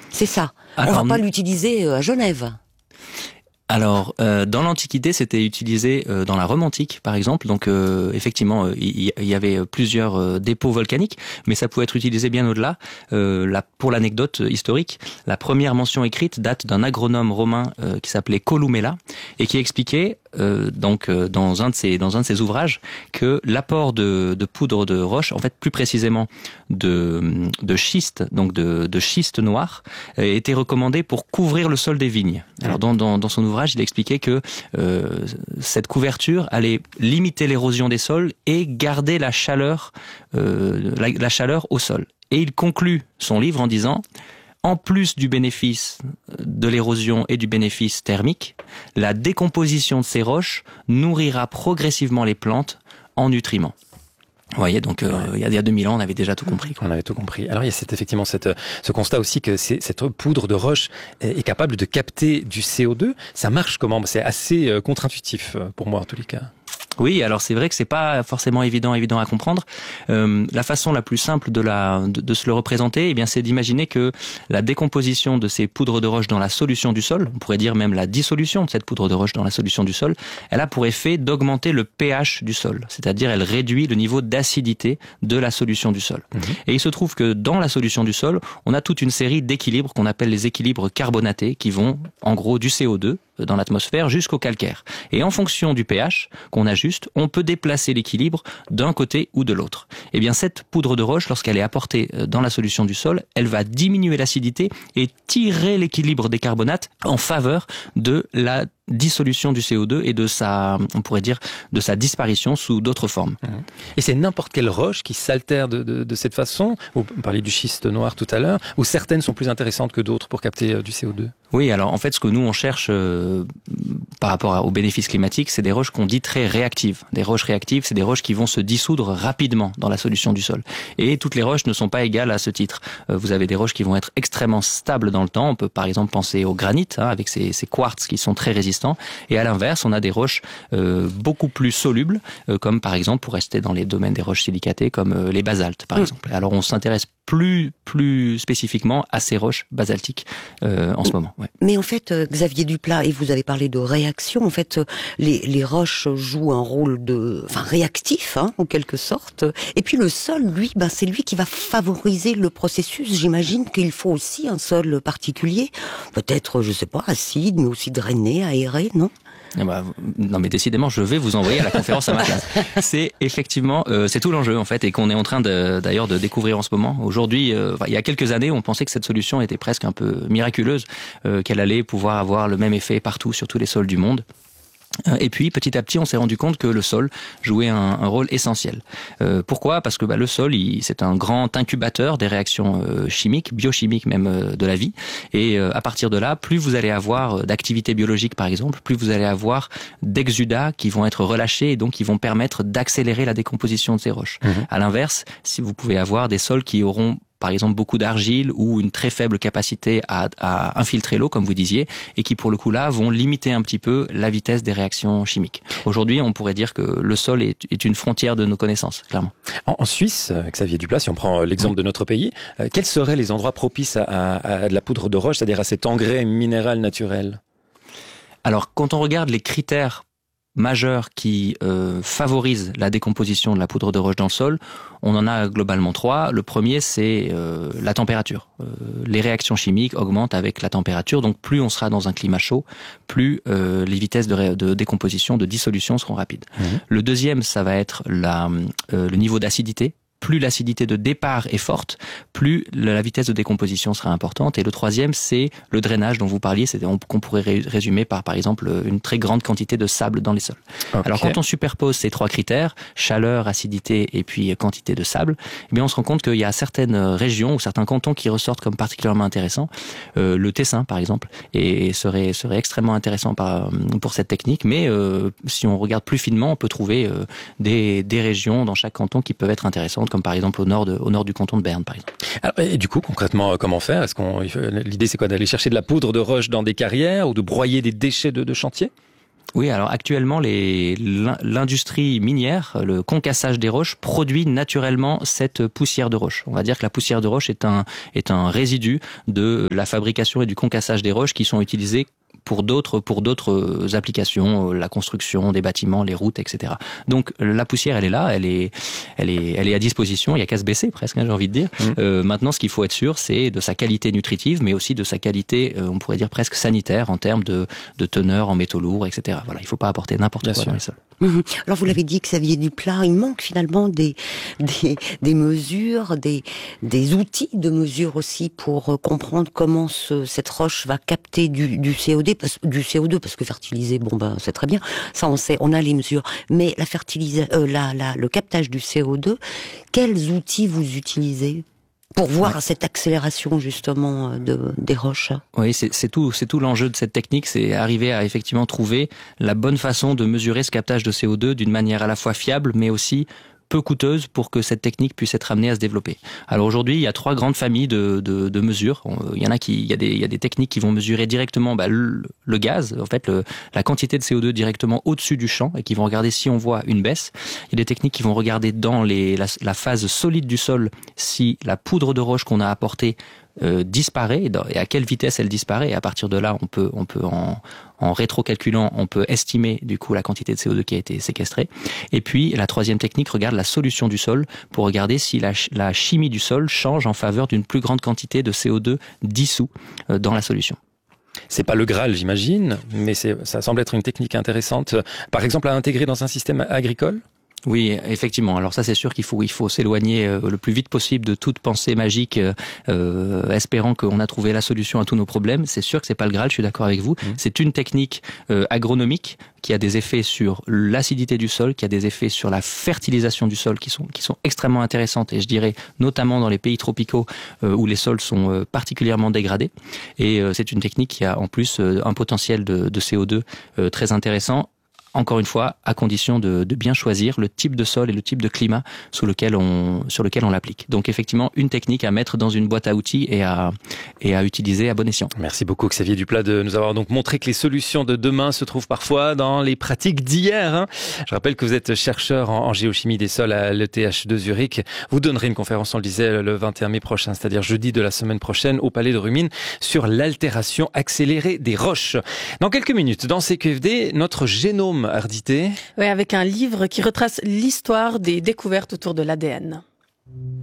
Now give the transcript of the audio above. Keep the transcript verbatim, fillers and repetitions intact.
C'est ça. Alors, on va pas l'utiliser à Genève. Alors, euh, dans l'Antiquité, c'était utilisé euh, dans la Rome antique, par exemple. Donc, euh, effectivement, il euh, y, y avait plusieurs euh, dépôts volcaniques, mais ça pouvait être utilisé bien au-delà. Euh, là, pour l'anecdote historique, la première mention écrite date d'un agronome romain euh, qui s'appelait Columella et qui expliquait, euh, donc, euh, dans un de ses dans un de ses ouvrages, que l'apport de, de poudre de roche, en fait, plus précisément de de schiste, donc de, de schiste noir, euh, était recommandé pour couvrir le sol des vignes. Alors, dans dans, dans son ouvrage, il expliquait que euh, cette couverture allait limiter l'érosion des sols et garder la chaleur, euh, la, la chaleur au sol. Et il conclut son livre en disant: en plus du bénéfice de l'érosion et du bénéfice thermique, la décomposition de ces roches nourrira progressivement les plantes en nutriments. Vous voyez, donc euh, ouais. il, y a, il y a deux mille ans, on avait déjà tout compris, quoi. On avait tout compris. Alors il y a cette, effectivement cette, ce constat aussi que c'est, cette poudre de roche est, est capable de capter du C O deux. Ça marche comment ? C'est assez euh, contre-intuitif pour moi en tous les cas. Oui, alors c'est vrai que c'est pas forcément évident, évident à comprendre. Euh, la façon la plus simple de la, de, de se le représenter, eh bien, c'est d'imaginer que la décomposition de ces poudres de roche dans la solution du sol, on pourrait dire même la dissolution de cette poudre de roche dans la solution du sol, elle a pour effet d'augmenter le pH du sol, c'est-à-dire elle réduit le niveau d'acidité de la solution du sol. Mmh. Et il se trouve que dans la solution du sol, on a toute une série d'équilibres qu'on appelle les équilibres carbonatés, qui vont en gros du C O deux dans l'atmosphère jusqu'au calcaire. Et en fonction du pH qu'on ajuste, on peut déplacer l'équilibre d'un côté ou de l'autre. Et bien cette poudre de roche, lorsqu'elle est apportée dans la solution du sol, elle va diminuer l'acidité et tirer l'équilibre des carbonates en faveur de la dissolution du C O deux et de sa, on pourrait dire, de sa disparition sous d'autres formes. Et c'est n'importe quelle roche qui s'altère de, de, de cette façon. Vous parliez du schiste noir tout à l'heure, où certaines sont plus intéressantes que d'autres pour capter du C O deux. Oui, alors en fait, ce que nous on cherche euh, par rapport aux bénéfices climatiques, c'est des roches qu'on dit très réactives. Des roches réactives, c'est des roches qui vont se dissoudre rapidement dans la solution du sol. Et toutes les roches ne sont pas égales à ce titre. Euh, vous avez des roches qui vont être extrêmement stables dans le temps. On peut par exemple penser au granit, hein, avec ses, ses quartz qui sont très résistants. Et à l'inverse, on a des roches euh, beaucoup plus solubles, euh, comme par exemple, pour rester dans les domaines des roches silicatées, comme euh, les basaltes par mmh. exemple. Alors on s'intéresse plus plus spécifiquement à ces roches basaltiques euh, en ce moment. Ouais. Mais en fait, Xavier Duplat, et vous avez parlé de réaction, en fait, les, les roches jouent un rôle de, enfin, réactif, hein, en quelque sorte. Et puis le sol, lui, ben, c'est lui qui va favoriser le processus. J'imagine qu'il faut aussi un sol particulier, peut-être, je sais pas, acide, mais aussi drainé, aéré, non ? Eh ben, non mais décidément je vais vous envoyer à la conférence à ma place. C'est effectivement euh, c'est tout l'enjeu en fait et qu'on est en train de, d'ailleurs de découvrir en ce moment. Aujourd'hui, euh, il y a quelques années, on pensait que cette solution était presque un peu miraculeuse, euh, qu'elle allait pouvoir avoir le même effet partout sur tous les sols du monde. Et puis, petit à petit, on s'est rendu compte que le sol jouait un, un rôle essentiel. Euh, pourquoi ? Parce que bah, le sol, il, c'est un grand incubateur des réactions euh, chimiques, biochimiques même euh, de la vie. Et euh, à partir de là, plus vous allez avoir d'activités biologiques, par exemple, plus vous allez avoir d'exudats qui vont être relâchés et donc qui vont permettre d'accélérer la décomposition de ces roches. Mmh. À l'inverse, si vous pouvez avoir des sols qui auront par exemple beaucoup d'argile ou une très faible capacité à, à infiltrer l'eau, comme vous disiez, et qui pour le coup là vont limiter un petit peu la vitesse des réactions chimiques. Aujourd'hui, on pourrait dire que le sol est, est une frontière de nos connaissances, clairement. En, en Suisse, Xavier Duplat, si on prend l'exemple de notre pays, euh, quels seraient les endroits propices à, à, à de la poudre de roche, c'est-à-dire à cet engrais minéral naturel ? Alors, quand on regarde les critères majeurs qui euh, favorisent la décomposition de la poudre de roche dans le sol, on en a globalement trois. Le premier, c'est euh, la température. Euh, les réactions chimiques augmentent avec la température, donc plus on sera dans un climat chaud, plus euh, les vitesses de, ré- de décomposition, de dissolution seront rapides. Mmh. Le deuxième, ça va être la, euh, le niveau d'acidité. Plus l'acidité de départ est forte, plus la vitesse de décomposition sera importante. Et le troisième, c'est le drainage dont vous parliez, c'est qu'on pourrait résumer par, par exemple, une très grande quantité de sable dans les sols. Okay. Alors, quand on superpose ces trois critères, chaleur, acidité et puis quantité de sable, eh bien, on se rend compte qu'il y a certaines régions ou certains cantons qui ressortent comme particulièrement intéressants. Euh, le Tessin, par exemple, et serait, serait extrêmement intéressant par, pour cette technique. Mais euh, si on regarde plus finement, on peut trouver euh, des, des régions dans chaque canton qui peuvent être intéressantes, comme par exemple au nord, de, au nord du canton de Berne, par exemple. Alors, et du coup, concrètement, comment faire ? Est-ce qu'on, l'idée, c'est quoi ? D'aller chercher de la poudre de roche dans des carrières ou de broyer des déchets de, de chantier ? Oui, alors actuellement, les, l'industrie minière, le concassage des roches, produit naturellement cette poussière de roche. On va dire que la poussière de roche est un, est un résidu de la fabrication et du concassage des roches qui sont utilisés pour d'autres pour d'autres applications, la construction des bâtiments, les routes, et cetera. Donc la poussière, elle est là, elle est elle est elle est à disposition. Il y a qu'à se baisser presque, hein, j'ai envie de dire. Mmh. Euh, maintenant, ce qu'il faut être sûr, c'est de sa qualité nutritive, mais aussi de sa qualité, euh, on pourrait dire presque sanitaire en termes de de teneur en métaux lourds, et cetera. Voilà, il faut pas apporter n'importe Bien quoi sûr. Dans les sols. Mmh. Alors vous l'avez dit, Xavier Duplat, il manque finalement des des des mesures, des des outils de mesure aussi pour comprendre comment ce, cette roche va capter du du C O deux. Du C O deux, parce que fertiliser, bon ben c'est très bien, ça on sait, on a les mesures. Mais la fertilisation, euh, la, la, le captage du C O deux, quels outils vous utilisez pour voir ouais. cette accélération justement de des roches? Oui, c'est, c'est tout, c'est tout l'enjeu de cette technique, c'est arriver à effectivement trouver la bonne façon de mesurer ce captage de C O deux d'une manière à la fois fiable, mais aussi peu coûteuse pour que cette technique puisse être amenée à se développer. Alors aujourd'hui, il y a trois grandes familles de, de, de mesures. Il y en a qui, il y a des, il y a des techniques qui vont mesurer directement bah, le, le gaz, en fait, le, la quantité de C O deux directement au-dessus du champ et qui vont regarder si on voit une baisse. Il y a des techniques qui vont regarder dans les, la, la phase solide du sol si la poudre de roche qu'on a apportée Euh, disparaît et à quelle vitesse elle disparaît. Et à partir de là, on peut, on peut en, en rétro-calculant, on peut estimer du coup la quantité de C O deux qui a été séquestrée. Et puis la troisième technique regarde la solution du sol pour regarder si la, la chimie du sol change en faveur d'une plus grande quantité de C O deux dissous euh, dans la solution. C'est pas le Graal, j'imagine, mais c'est, ça semble être une technique intéressante. Par exemple, à intégrer dans un système agricole? Oui, effectivement. Alors ça, c'est sûr qu'il faut il faut s'éloigner le plus vite possible de toute pensée magique, euh, espérant qu'on a trouvé la solution à tous nos problèmes. C'est sûr que c'est pas le Graal. Je suis d'accord avec vous. Mmh. C'est une technique euh, agronomique qui a des effets sur l'acidité du sol, qui a des effets sur la fertilisation du sol, qui sont qui sont extrêmement intéressantes. Et je dirais notamment dans les pays tropicaux euh, où les sols sont euh, particulièrement dégradés. Et euh, c'est une technique qui a en plus euh, un potentiel de, de C O deux euh, très intéressant. Encore une fois, à condition de, de bien choisir le type de sol et le type de climat sous lequel on, sur lequel on l'applique. Donc effectivement, une technique à mettre dans une boîte à outils et à, et à utiliser à bon escient. Merci beaucoup Xavier Duplat de nous avoir donc montré que les solutions de demain se trouvent parfois dans les pratiques d'hier. Hein. Je rappelle que vous êtes chercheur en, en géochimie des sols à l'E T H de Zurich. Vous donnerez une conférence, on le disait, le vingt et un mai prochain, c'est-à-dire jeudi de la semaine prochaine au Palais de Rumine sur l'altération accélérée des roches. Dans quelques minutes, dans C Q F D, notre génome Ardité. Oui, avec un livre qui retrace l'histoire des découvertes autour de l'A D N.